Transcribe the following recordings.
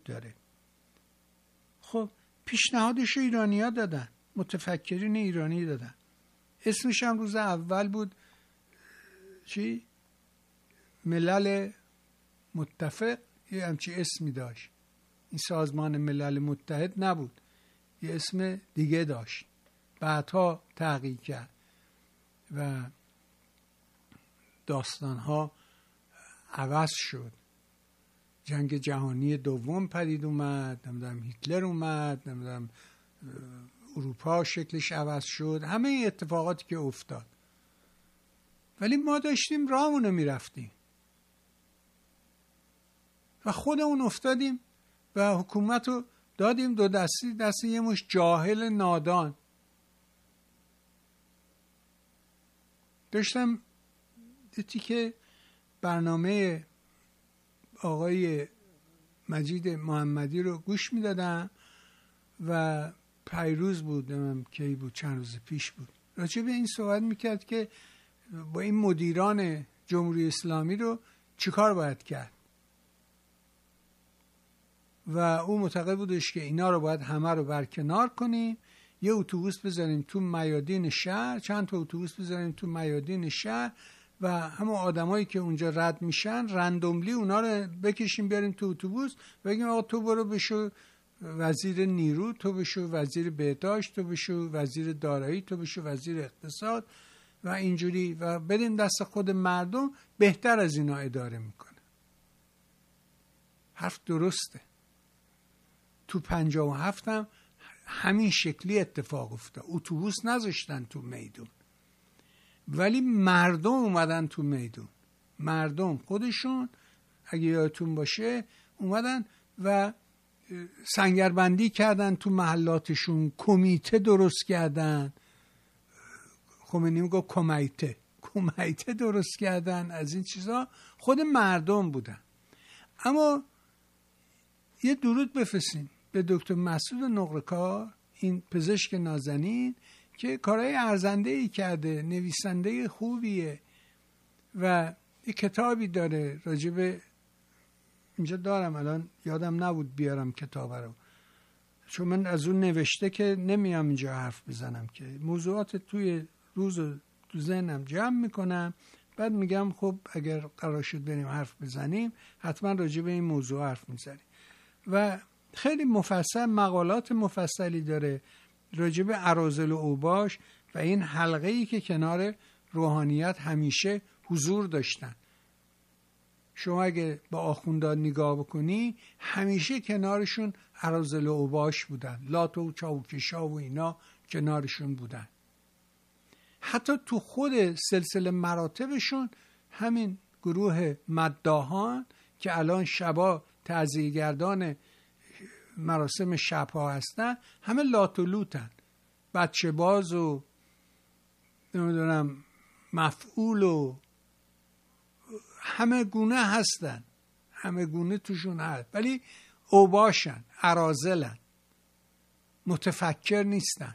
داره. خب پیشنهادش ایرانی‌ها دادن، متفکرین ایرانی دادن. اسمش هم روز اول بود چی؟ ملل متفق، یه همچی اسمی داشت. این سازمان ملل متحد نبود، یه اسم دیگه داشت، بعدها تغییر کرد و داستانها عوض شد. جنگ جهانی دوم پدید اومد، نمیدونم هیتلر اومد، نمیدونم اروپا شکلش عوض شد، همه این اتفاقاتی که افتاد. ولی ما داشتیم راهمونو میرفتیم و خودمون افتادیم و حکومت رو دادیم دو دستی، دست یه مش جاهل نادان. داشتم دیدی که برنامه آقای مجید محمدی رو گوش میدادم و پیروز بود، کی بود، چند روز پیش بود، راجع به این صحبت میکرد که با این مدیران جمهوری اسلامی رو چیکار باید کرد و او معتقد بودش که اینا رو باید همه رو برکنار کنیم، یه اتوبوس بذاریم تو میادین شهر، چند تا اتوبوس بذاریم تو میادین شهر و همه آدمایی که اونجا رد میشن رندوملی اونا رو بکشیم بیاریم تو اتوبوس و بگیم آقا تو برو بشو وزیر نیرو، تو بشو وزیر بهداشت، تو بشو وزیر دارایی، تو بشو وزیر اقتصاد و اینجوری، و بدیم دست خود مردم، بهتر از اینا اداره میکنه. حرف درسته. تو 57 هم همین شکلی اتفاق افتاد. اتوبوس نذاشتن تو میدون ولی مردم اومدن تو میدون. مردم خودشون اگه یادتون باشه اومدن و سنگربندی کردن تو محلاتشون، کمیته درست کردن. خمینی میگه کمیته درست کردن. از این چیزا خود مردم بودن. اما یه درود بفرستیم به دکتر مسعود نقره‌کار، این پزشک نازنین که کارهای ارزنده‌ای کرده، نویسنده خوبیه و یه کتابی داره راجب، اینجا دارم الان یادم نبود بیارم کتاب رو، چون من از اون نوشته که نمیام اینجا حرف بزنم، که موضوعات توی روز تو ذهنم جمع میکنم، بعد میگم خب اگر قرار شد بریم حرف بزنیم حتما راجب این موضوع حرف میزنیم. و خیلی مفصل، مقالات مفصلی داره راجب اراذل و اوباش و این حلقه‌ای که کنار روحانیت همیشه حضور داشتن. شما اگه با آخوندان نگاه بکنی همیشه کنارشون اراذل و اوباش بودن، لات و چاوکشا و اینا کنارشون بودن. حتی تو خود سلسله مراتبشون همین گروه مداحان که الان شبا تعزیه‌گردان مراسم شبها هستن، همه لات و لوتن، بچه باز و نمیدونم مفعول و همه گونه هستن، همه گونه توشون هست، ولی اوباشن، اراذلن، متفکر نیستن.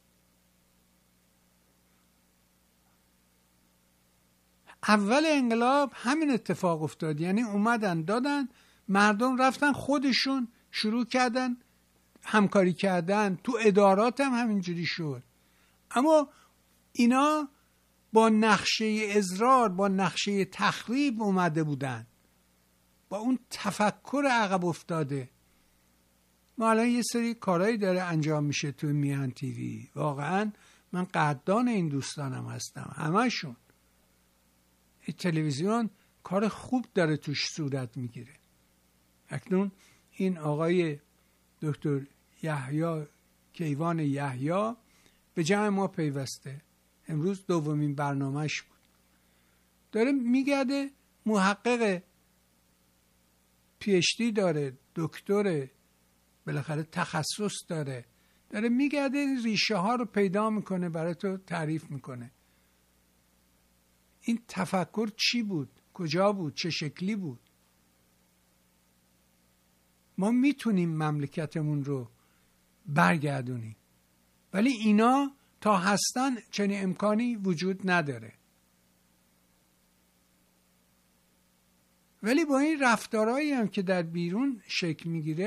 اول انقلاب همین اتفاق افتاد، یعنی اومدن دادن، مردم رفتن خودشون شروع کردن همکاری کردن، تو ادارات هم همینجوری شد. اما اینا با نقشه ازرار، با نقشه تخریب اومده بودن، با اون تفکر عقب افتاده. ما الان یه سری کارهایی داره انجام میشه تو میهن تیوی، واقعا من قدردان این دوستانم هستم، همشون. این تلویزیون کار خوب داره توش صورت میگیره. اکنون این آقای دکتر یحیی کیوان یحیی به جمع ما پیوسته، امروز دومین برنامهش بود، داره میگرده، محقق PhD داره، دکتر بالاخره تخصص داره میگرده ریشه ها رو پیدا میکنه، برای تو تعریف میکنه. این تفکر چی بود؟ کجا بود؟ چه شکلی بود؟ ما میتونیم مملکتمون رو برگردونیم، ولی اینا تا هستن چنین امکانی وجود نداره. ولی با این رفتارهایی هم که در بیرون شکل میگیره